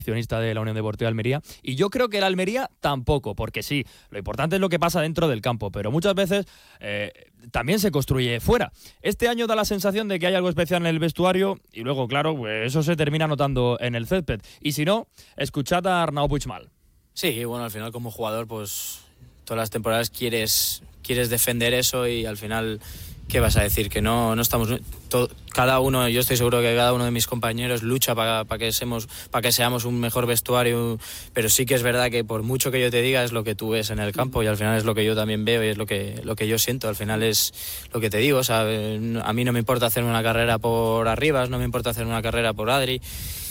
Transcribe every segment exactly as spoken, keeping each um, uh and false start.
accionista de la Unión Deportiva Almería, y yo creo que el Almería tampoco, porque sí, lo importante es lo que pasa dentro del campo, pero muchas veces eh, también se construye fuera. Este año da la sensación de que hay algo especial en el vestuario y luego, claro, pues eso se termina notando en el césped. Y si no, escuchad a Arnau Puigmal. Sí, bueno, al final como jugador, pues todas las temporadas quieres, quieres defender eso y al final, ¿qué vas a decir? Que no, no estamos... Todo, cada uno, yo estoy seguro que cada uno de mis compañeros lucha para, para, que, seamos, para que seamos un mejor vestuario, pero sí que es verdad que por mucho que yo te diga es lo que tú ves en el campo y al final es lo que yo también veo y es lo que, lo que yo siento. Al final es lo que te digo, o sea, a mí no me importa hacer una carrera por Arribas, no me importa hacer una carrera por Adri,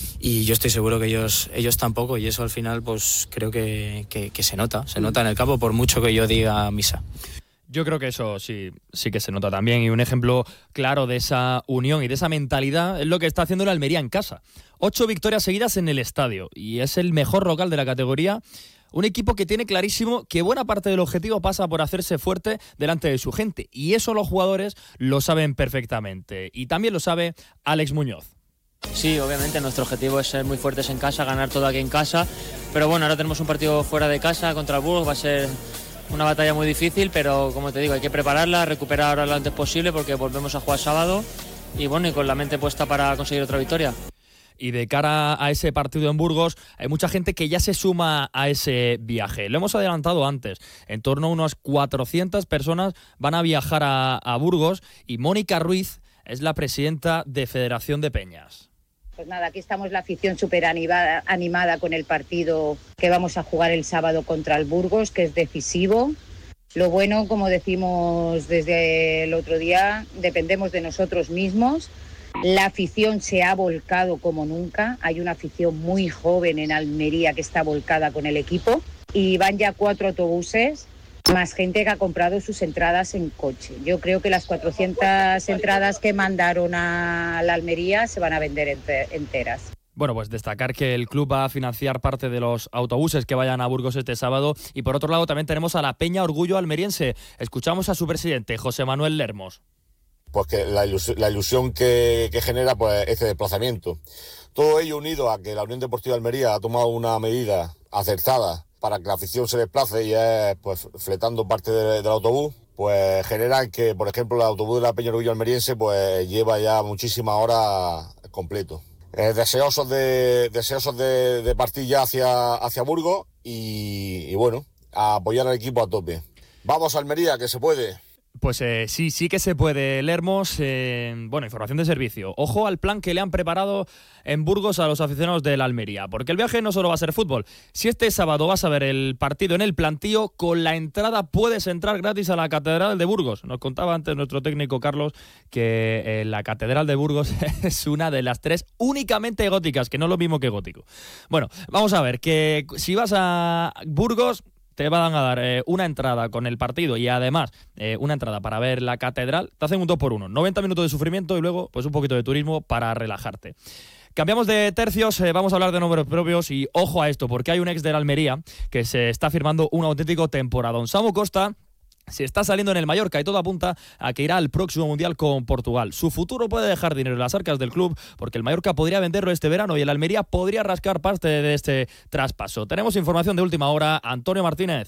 y yo estoy seguro que ellos ellos tampoco, y eso al final pues creo que, que, que se nota, se nota en el campo por mucho que yo diga misa. Yo creo que eso sí, sí que se nota también, y un ejemplo claro de esa unión y de esa mentalidad es lo que está haciendo el Almería en casa. Ocho victorias seguidas en el estadio y es el mejor local de la categoría. Un equipo que tiene clarísimo que buena parte del objetivo pasa por hacerse fuerte delante de su gente, y eso los jugadores lo saben perfectamente, y también lo sabe Alex Muñoz. Sí, obviamente nuestro objetivo es ser muy fuertes en casa, ganar todo aquí en casa, pero bueno, ahora tenemos un partido fuera de casa contra el Burgos, va a ser una batalla muy difícil, pero como te digo, hay que prepararla, recuperar ahora lo antes posible porque volvemos a jugar sábado y bueno, y con la mente puesta para conseguir otra victoria. Y de cara a ese partido en Burgos, hay mucha gente que ya se suma a ese viaje. Lo hemos adelantado antes. En torno a unas cuatrocientas personas van a viajar a, a Burgos, y Mónica Ruiz es la presidenta de Federación de Peñas. Pues nada, aquí estamos la afición súper animada, animada con el partido que vamos a jugar el sábado contra el Burgos, que es decisivo. Lo bueno, como decimos desde el otro día, dependemos de nosotros mismos. La afición se ha volcado como nunca. Hay una afición muy joven en Almería que está volcada con el equipo. Y van ya cuatro autobuses, más gente que ha comprado sus entradas en coche. Yo creo que las cuatrocientas entradas que mandaron a la Almería se van a vender enteras. Bueno, pues destacar que el club va a financiar parte de los autobuses que vayan a Burgos este sábado, y por otro lado también tenemos a la Peña Orgullo Almeriense. Escuchamos a su presidente, José Manuel Lermos. Pues que la ilusión, la ilusión que, que genera pues este desplazamiento. Todo ello unido a que la Unión Deportiva Almería ha tomado una medida acertada para que la afición se desplace, y es pues fletando parte de, del autobús, pues genera que, por ejemplo, el autobús de la Peña Orgullo Almeriense pues lleva ya muchísimas horas completo. Eh, deseosos de deseosos de, de partir ya hacia, hacia Burgos y, y bueno, a apoyar al equipo a tope. Vamos a Almería, que se puede. Pues eh, sí, sí que se puede, Lermos. Eh, bueno, información de servicio. Ojo al plan que le han preparado en Burgos a los aficionados del Almería, porque el viaje no solo va a ser fútbol. Si este sábado vas a ver el partido en el plantío, con la entrada puedes entrar gratis a la Catedral de Burgos. Nos contaba antes nuestro técnico Carlos que eh, la Catedral de Burgos es una de las tres únicamente góticas, que no es lo mismo que gótico. Bueno, vamos a ver, que si vas a Burgos te van a dar eh, una entrada con el partido y además eh, una entrada para ver la catedral. Te hacen un dos por uno, noventa minutos de sufrimiento y luego pues un poquito de turismo para relajarte. Cambiamos de tercios, eh, vamos a hablar de nombres propios, y ojo a esto, porque hay un ex del Almería que se está firmando un auténtico temporadón. Samu Costa se está saliendo en el Mallorca y todo apunta a que irá al próximo Mundial con Portugal. Su futuro puede dejar dinero en las arcas del club, porque el Mallorca podría venderlo este verano y el Almería podría rascar parte de este traspaso. Tenemos información de última hora. Antonio Martínez.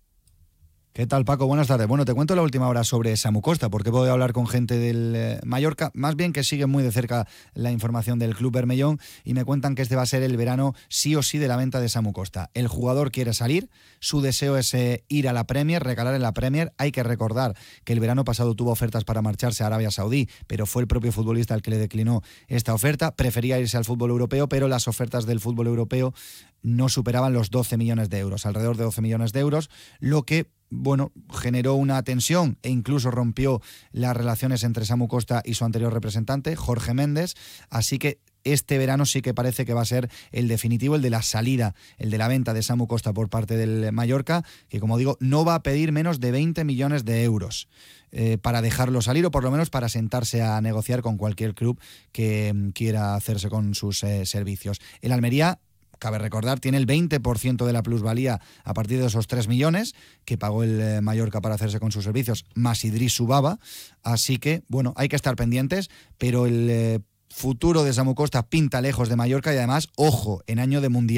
¿Qué tal, Paco? Buenas tardes. Bueno, te cuento la última hora sobre Samu Costa, porque puedo hablar con gente del eh, Mallorca, más bien que sigue muy de cerca la información del club bermellón, y me cuentan que este va a ser el verano sí o sí de la venta de Samu Costa. El jugador quiere salir, su deseo es eh, ir a la Premier, recalar en la Premier. Hay que recordar que el verano pasado tuvo ofertas para marcharse a Arabia Saudí, pero fue el propio futbolista el que le declinó esta oferta. Prefería irse al fútbol europeo, pero las ofertas del fútbol europeo no superaban los doce millones de euros, alrededor de doce millones de euros, lo que bueno, generó una tensión e incluso rompió las relaciones entre Samu Costa y su anterior representante, Jorge Méndez. Así que este verano sí que parece que va a ser el definitivo, el de la salida, el de la venta de Samu Costa por parte del Mallorca, que como digo, no va a pedir menos de veinte millones de euros eh, para dejarlo salir, o por lo menos para sentarse a negociar con cualquier club que mm, quiera hacerse con sus eh, servicios. El Almería, cabe recordar, tiene el veinte por ciento de la plusvalía a partir de esos tres millones que pagó el eh, Mallorca para hacerse con sus servicios, más Idriss Subaba. Así que, bueno, hay que estar pendientes, pero el eh, futuro de Samu Costa pinta lejos de Mallorca y además, ojo, en año de Mundial.